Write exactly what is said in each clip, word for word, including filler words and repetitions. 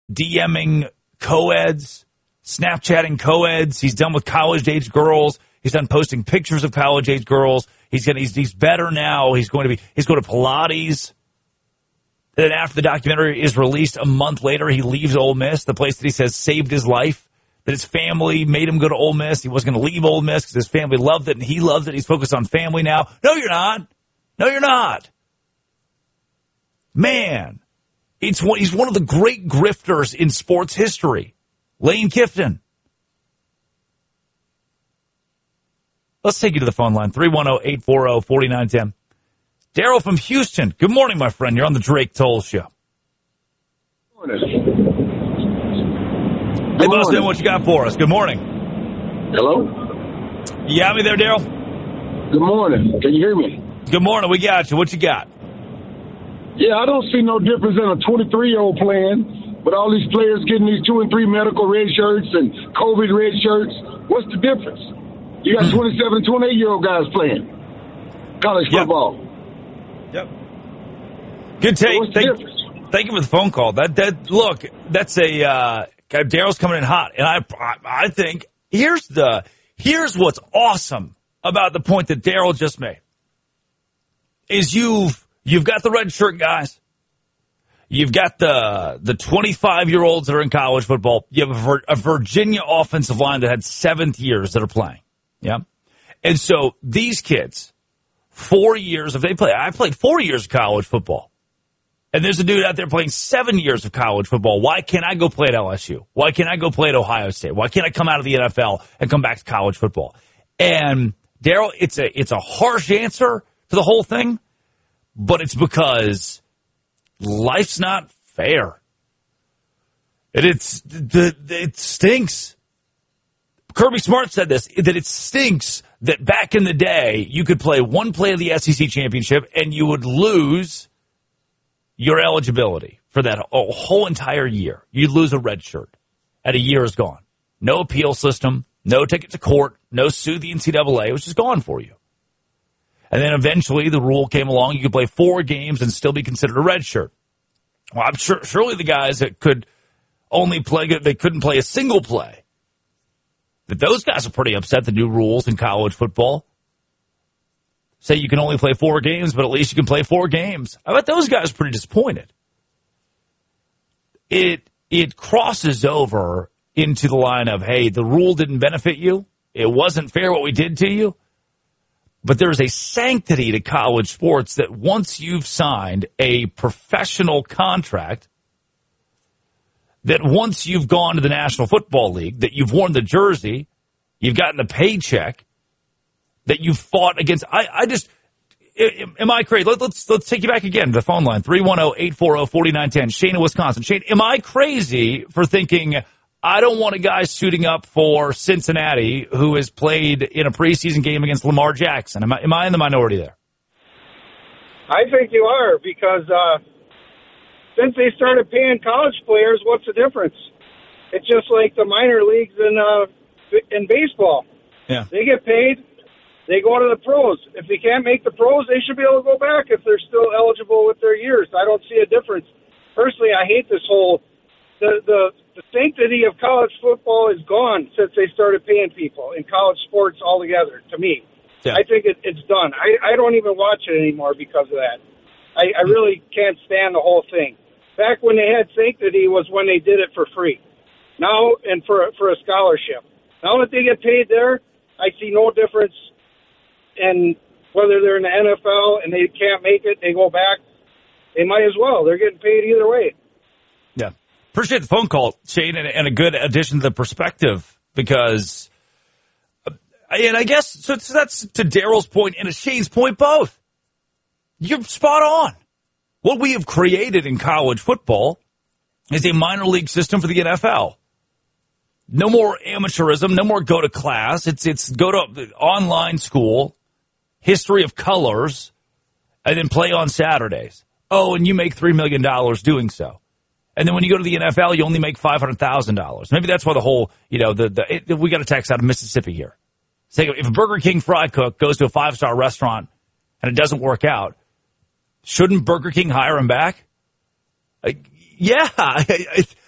DMing co-eds, Snapchatting co-eds. He's done with college-age girls. He's done posting pictures of college-age girls. He's gonna, he's, he's better now. He's going to be, he's going to Pilates. And then after the documentary is released a month later, he leaves Ole Miss, the place that he says saved his life, that his family made him go to Ole Miss. He wasn't going to leave Ole Miss because his family loved it and he loved it. He's focused on family now. No, you're not. No, you're not. Man, it's one, he's one of the great grifters in sports history. Lane Kiffin. Let's take you to the phone line, three one zero, eight four zero, four nine one zero. Daryl from Houston. Good morning, my friend. You're on the Drake Toll Show. Morning. Hey, Boston, what you got for us? Good morning. Hello? You got me there, Daryl? Good morning. Can you hear me? Good morning. We got you. What you got? Yeah, I don't see no difference in a twenty-three-year-old playing, but all these players getting these two and three medical red shirts and COVID red shirts. What's the difference? You got twenty-seven and twenty-eight-year-old guys playing college Yep. football. Yep. Good take. So what's the thank, difference? thank you for the phone call. That that look, that's a uh, Daryl's coming in hot, and I I think here's the here's what's awesome about the point that Daryl just made is you've you've got the red shirt guys, you've got the the twenty-five year olds that are in college football, you have a, Vir- a Virginia offensive line that had seventh years that are playing, yeah, and so these kids. Four years, if they play, I played four years of college football. And there's a dude out there playing seven years of college football. Why can't I go play at L S U? Why can't I go play at Ohio State? Why can't I come out of the N F L and come back to college football? And Daryl, it's a, it's a harsh answer to the whole thing, but it's because life's not fair. And it's, the, it stinks. Kirby Smart said this, that it stinks that back in the day, you could play one play of the S E C championship and you would lose your eligibility for that whole entire year. You'd lose a red shirt and a year is gone. No appeal system, no ticket to court, no sue the N C double A. It was just gone for you. And then eventually the rule came along. You could play four games and still be considered a red shirt. Well, I'm sure surely the guys that could only play, they couldn't play a single play. That those guys are pretty upset, the new rules in college football. Say you can only play four games, but at least you can play four games. I bet those guys are pretty disappointed. It it crosses over into the line of, hey, the rule didn't benefit you. It wasn't fair what we did to you. But there's a sanctity to college sports that once you've signed a professional contract, that once you've gone to the National Football League, that you've worn the jersey, you've gotten the paycheck, that you've fought against. I, I just, am I crazy? Let, let's let's take you back again to the phone line, three one zero, eight four zero, four nine one zero, Shane in Wisconsin. Shane, am I crazy for thinking I don't want a guy suiting up for Cincinnati who has played in a preseason game against Lamar Jackson? Am I, am I in the minority there? I think you are, because uh, since they started paying college players, what's the difference? It's just like the minor leagues in uh, in baseball. Yeah. They get paid, they go to the pros. If they can't make the pros, they should be able to go back if they're still eligible with their years. I don't see a difference. Personally, I hate this whole the the, the sanctity of college football is gone since they started paying people in college sports altogether. To me, yeah. I think it, it's done. I, I don't even watch it anymore because of that. I, I really can't stand the whole thing. Back when they had sanctity was when they did it for free. Now, and for for a scholarship. Now that they get paid there, I see no difference in whether they're in the N F L and they can't make it, they go back. They might as well. They're getting paid either way. Yeah. Appreciate the phone call, Shane, and, and a good addition to the perspective because, uh, and I guess, so, so that's to Daryl's point and to Shane's point both. You're spot on. What we have created in college football is a minor league system for the N F L. No more amateurism, no more go to class. It's it's go to online school, history of colors, and then play on Saturdays. Oh, and you make three million dollars doing so. And then when you go to the N F L, you only make five hundred thousand dollars. Maybe that's why the whole, you know, the, the it, we got a text out of Mississippi here. Say if a Burger King fry cook goes to a five-star restaurant and it doesn't work out, shouldn't Burger King hire him back? Uh, yeah. I, I,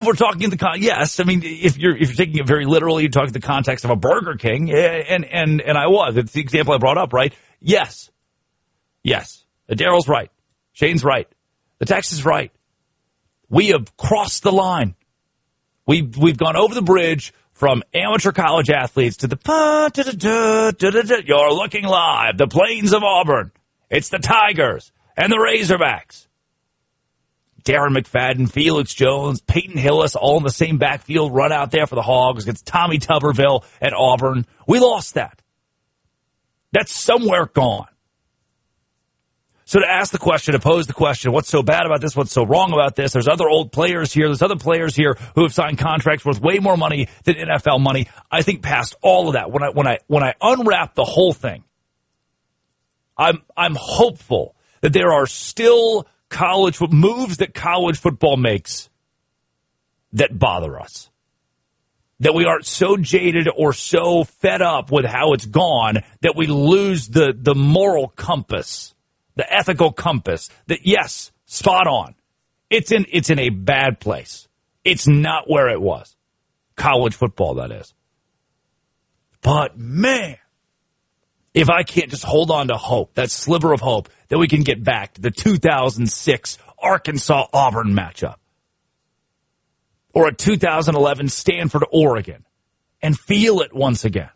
we're talking in the con- yes, I mean, if you're if you're taking it very literally, you're talking the context of a Burger King, and and and I was. It's the example I brought up, right? Yes, yes. Daryl's right. Shane's right. The text is right. We have crossed the line. We've we've gone over the bridge from amateur college athletes to the you're looking live, the Plains of Auburn. It's the Tigers and the Razorbacks. Darren McFadden, Felix Jones, Peyton Hillis, all in the same backfield, run out there for the Hogs against Tommy Tuberville at Auburn. We lost that. That's somewhere gone. So to ask the question, to pose the question, what's so bad about this? What's so wrong about this? There's other old players here. There's other players here who have signed contracts worth way more money than N F L money. I think past all of that, when I when I when I unwrap the whole thing, I'm I'm hopeful that there are still college moves that college football makes that bother us. That we aren't so jaded or so fed up with how it's gone that we lose the, the moral compass, the ethical compass. That, yes, spot on. It's in it's in a bad place. It's not where it was. College football, that is. But, man, if I can't just hold on to hope, that sliver of hope, that we can get back to the two thousand six Arkansas-Auburn matchup or a two thousand eleven Stanford-Oregon and feel it once again.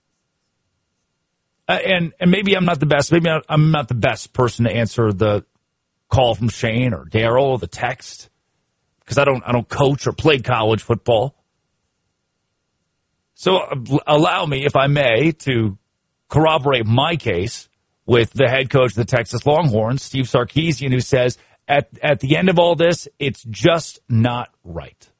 Uh, and and maybe I'm not the best. Maybe I'm not the best person to answer the call from Shane or Daryl or the text because I don't I don't coach or play college football. So uh, allow me, if I may, to corroborate my case with the head coach of the Texas Longhorns, Steve Sarkisian, who says at at the end of all this, it's just not right.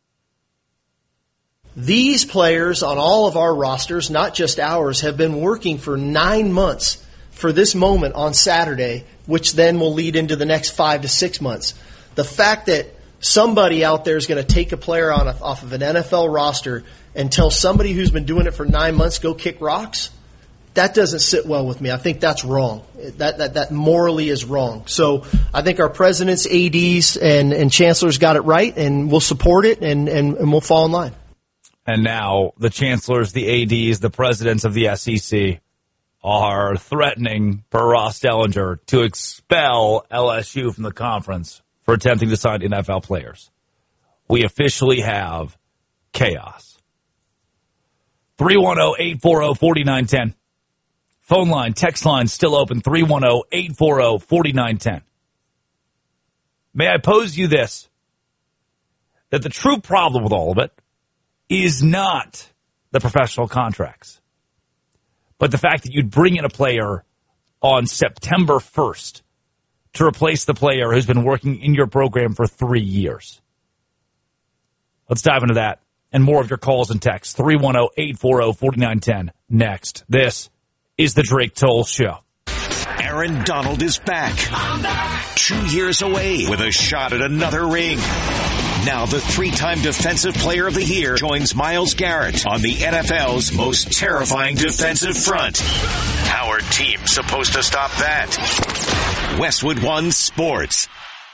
These players on all of our rosters, not just ours, have been working for nine months for this moment on Saturday, which then will lead into the next five to six months. The fact that somebody out there is going to take a player on a, off of an N F L roster and tell somebody who's been doing it for nine months, go kick rocks, that doesn't sit well with me. I think that's wrong. That that that morally is wrong. So I think our presidents, A Ds, and, and chancellors got it right, and we'll support it, and, and, and we'll fall in line. And now the chancellors, the A Ds, the presidents of the S E C are threatening, per Ross Dellinger, to expel L S U from the conference for attempting to sign N F L players. We officially have chaos. three one zero, eight four zero, four nine one zero. Phone line, text line still open, three one zero, eight four zero, four nine one zero. May I pose you this, that the true problem with all of it is not the professional contracts, but the fact that you'd bring in a player on September first to replace the player who's been working in your program for three years. Let's dive into that and more of your calls and texts. three one zero, eight four zero, four nine one zero next. This is the Drake Toll Show. Aaron Donald is back. back. Two years away with a shot at another ring. Now the three-time Defensive Player of the Year joins Myles Garrett on the N F L's most terrifying defensive front. How are teams supposed to stop that? Westwood One Sports.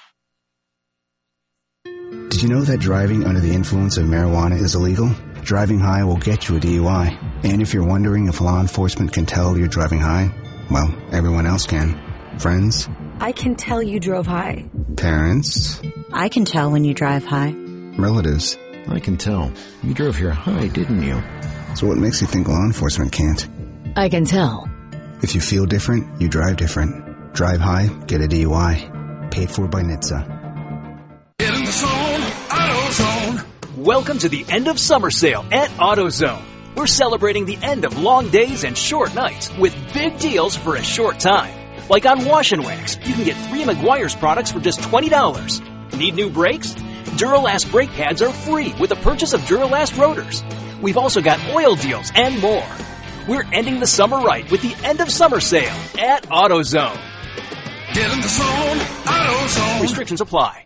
Did you know that driving under the influence of marijuana is illegal? Driving high will get you a D U I. And if you're wondering if law enforcement can tell you're driving high, well, everyone else can. Friends? I can tell you drove high. Parents? I can tell when you drive high. Relatives? I can tell. You drove here high, didn't you? So what makes you think law enforcement can't? I can tell. If you feel different, you drive different. Drive high, get a D U I. Paid for by N H T S A. Get in the zone, AutoZone. Welcome to the end of summer sale at AutoZone. We're celebrating the end of long days and short nights with big deals for a short time. Like on Wash and Wax, you can get three Meguiar's products for just twenty dollars. Need new brakes? Duralast brake pads are free with the purchase of Duralast rotors. We've also got oil deals and more. We're ending the summer right with the end of summer sale at AutoZone. Get in the zone, AutoZone. Restrictions apply.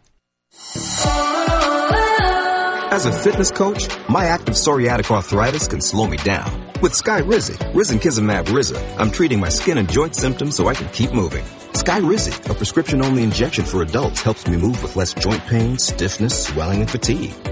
As a fitness coach, my active psoriatic arthritis can slow me down. With Skyrizi, Risankizumab Riza, I'm treating my skin and joint symptoms so I can keep moving. Skyrizi, a prescription-only injection for adults, helps me move with less joint pain, stiffness, swelling, and fatigue.